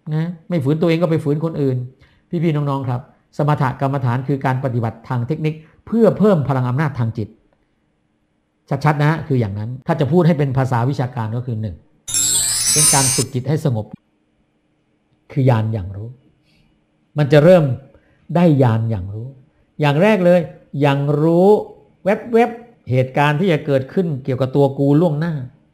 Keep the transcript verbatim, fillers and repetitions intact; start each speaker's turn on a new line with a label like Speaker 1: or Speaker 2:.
Speaker 1: นะไม่ฝืนตัวเองก็ไปฝืนคนอื่นพี่ๆน้องๆครับสมถกรรมฐานคือการปฏิบัติทางเทคนิคเพื่อเพิ่มพลังอำนาจทางจิตชัดๆนะคืออย่างนั้นถ้าจะพูดให้เป็นภาษาวิชาการก็คือหนึ่งเป็นการฝึกจิตให้สงบคือญาณอย่างรู้มันจะเริ่มได้ญาณอย่างรู้อย่างแรกเลยอย่างรู้แวบๆเหตุการณ์ที่จะเกิดขึ้นเกี่ยวกับตัวกูล่วงหน้า